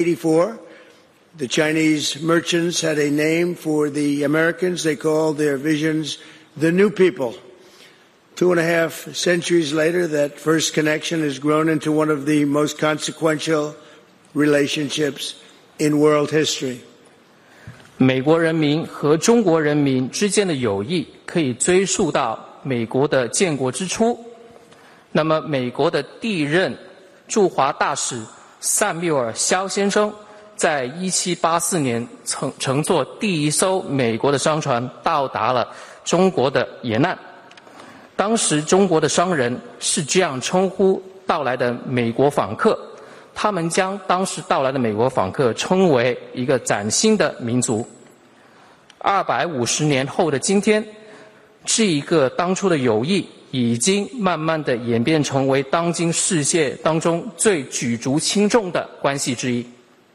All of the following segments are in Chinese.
1984, the Chinese merchants had a name for the Americans. They called their visions the New People. 2.5 centuries later, that first connection has grown into one of the most consequential relationships in world history. 美国人民和中国人民之间的友谊可以追溯到美国的建国之初。那么，美国的第一任驻华大使萨缪尔·肖先生在1784年乘坐第一艘美国的商船到达了中国的沿岸。当时中国的商人是这样称呼到来的美国访客，他们将当时到来的美国访客称为一个崭新的民族。250年后的今天，这一个当初的友谊已经慢慢的演变成为当今世界当中最举足轻重的关系之一。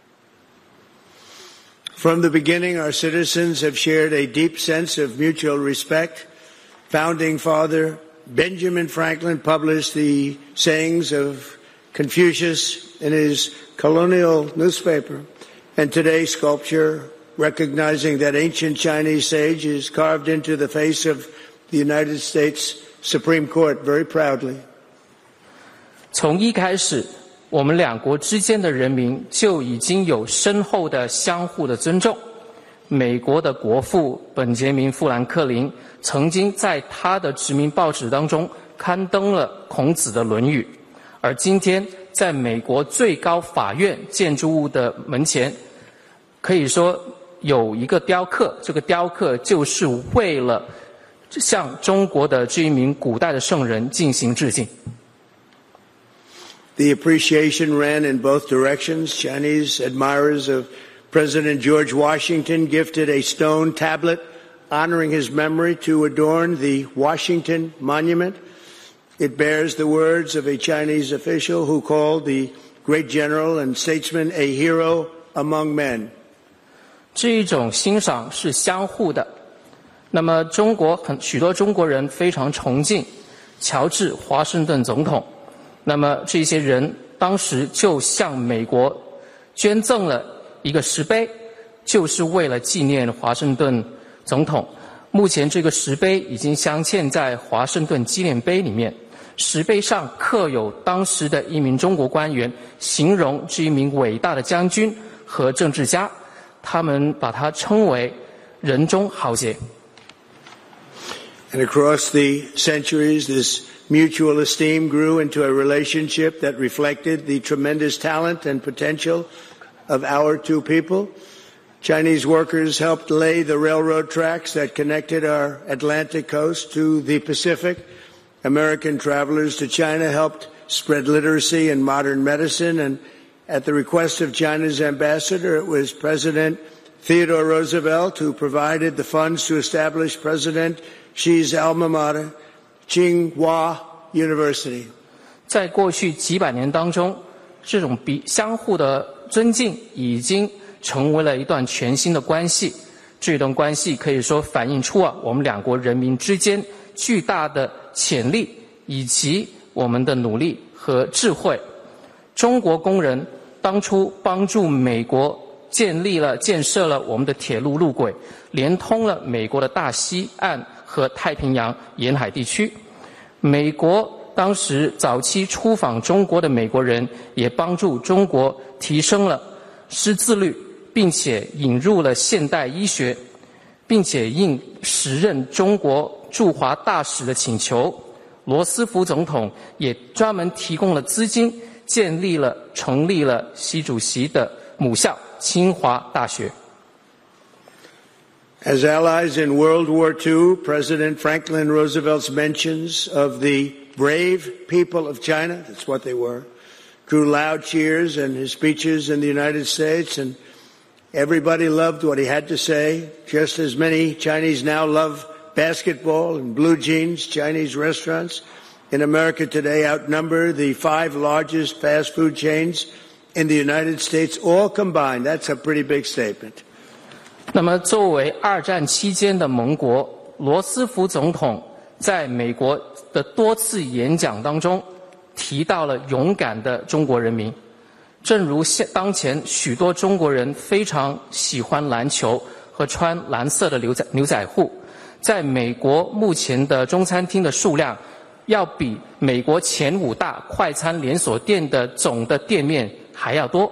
From the beginning, our citizens have shared a deep sense of mutual respect. Founding Father Benjamin Franklin published the sayings of Confucius in his colonial newspaper, and today sculpture recognizing that ancient Chinese sage is carved into the face of the United States Supreme Court very proudly. 从一开始，我们两国之间的人民就已经有深厚的相互的尊重。美国的国父本杰明·富兰克林曾经在他的殖民报纸当中刊登了孔子的《论语》，而今天在美国最高法院建筑物的门前，可以说有一个雕刻，这个雕刻就是为了向中国的这一名古代的圣人进行致敬。 The appreciation ran in both directions. Chinese admirers of President George Washington gifted a stone tablet honoring his memory to adorn the Washington Monument. It bears the words of a Chinese official who called the great general and statesman a hero among men. 这一种欣赏是相互的。那么许多中国人非常崇敬乔治·华盛顿总统，那么这些人当时就向美国捐赠了一个石碑，就是为了纪念华盛顿总统。目前这个石碑已经镶嵌在华盛顿纪念碑里面，石碑上刻有当时的一名中国官员形容这一名伟大的将军和政治家，他们把他称为人中豪杰。 And across the centuries, this mutual esteem grew into a relationship that reflected the tremendous talent and potential of our two people. Chinese workers helped lay the railroad tracks that connected our Atlantic coast to the Pacific. American travelers to China helped spread literacy and modern medicine, and at the request of China's ambassador, it was President Theodore Roosevelt who provided the funds to establish President Xi's alma mater, Tsinghua University. 在过去几百年当中，这种相互的尊敬已经成为了一段全新的关系。这段关系可以说反映出我们两国人民之间巨大的潜力以及我们的努力和智慧。中国工人当初帮助美国建设了我们的铁路路轨，连通了美国的大西岸和太平洋沿海地区。美国当时早期出访中国的美国人也帮助中国提升了识字率，并且引入了现代医学，并且应时任中国驻华大使的请求，罗斯福总统也专门提供了资金，成立了习主席的母校清华大学。 As allies in World War II, President Franklin Roosevelt's mentions of the brave people of China, that's what they were, drew loud cheers in his speeches in the United States, and everybody loved what he had to say, just as many Chinese now love basketball and blue jeans. Chinese restaurants in America today outnumber the 5 largest fast food chains in the United States, all combined. That's a pretty big statement. 那么作为二战期间的盟国，罗斯福总统在美国的多次演讲当中提到了勇敢的中国人民。 正如当前许多中国人非常喜欢篮球和穿蓝色的牛仔裤，在美国目前的中餐厅的数量要比美国前5大快餐连锁店的总的店面还要多。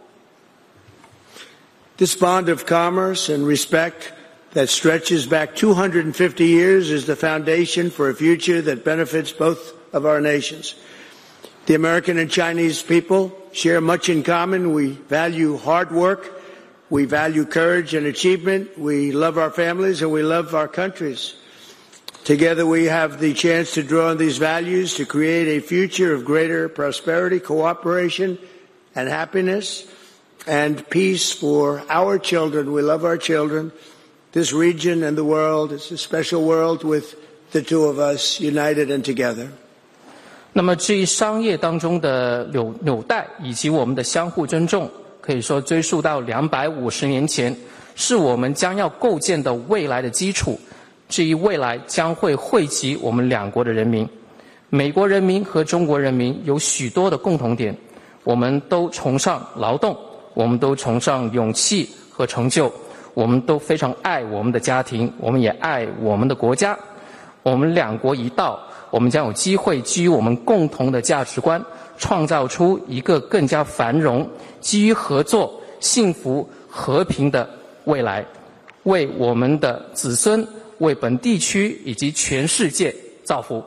This bond of commerce and respect that stretches back 250 years is the foundation for a future that benefits both of our nations. The American and Chinese people share much in common. We value hard work. We value courage and achievement. We love our families and we love our countries. Together we have the chance to draw on these values to create a future of greater prosperity, cooperation, and happiness, and peace for our children. We love our children. This region and the world, it's a special world with the two of us united and together. 那么至于商业当中的纽带以及我们的相互尊重，可以说追溯到250年前，是我们将要构建的未来的基础。至于未来将会惠及我们两国的人民，美国人民和中国人民有许多的共同点，我们都崇尚劳动，我们都崇尚勇气和成就，我们都非常爱我们的家庭，我们也爱我们的国家。我们两国一道，我们将有机会基于我们共同的价值观，创造出一个更加繁荣、基于合作、幸福、和平的未来，为我们的子孙、为本地区以及全世界造福。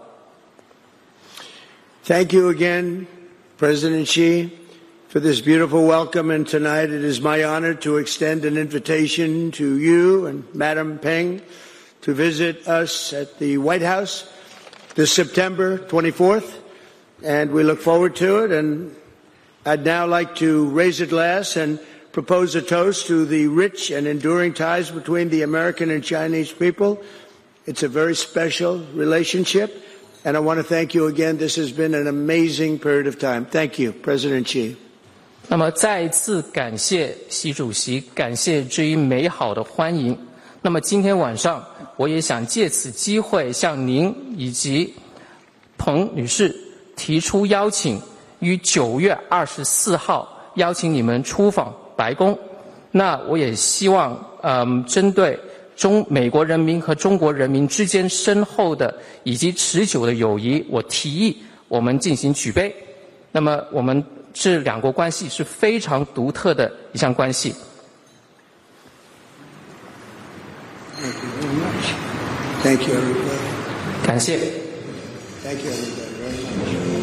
Thank you again, President Xi, for this beautiful welcome. And tonight it is my honor to extend an invitation to you and Madam Peng to visit us at the White House this September 24th, and we look forward to it. And I'd now like to raise a glass and propose a toast to the rich and enduring ties between the American and Chinese people. It's a very special relationship, and I want to thank you again. This has been an amazing period of time. Thank you, President Xi. 那么再一次感谢习主席，感谢这一美好的欢迎。那么今天晚上，我也想借此机会向您以及彭女士提出邀请，于9月24号邀请你们出访白宫。那我也希望针对美国人民和中国人民之间深厚的以及持久的友谊，我提议我们进行举杯。那么我们这两国关系是非常独特的一项关系。 Thank you very much. Thank you, everybody. 感谢。 Thank you, everybody, very much.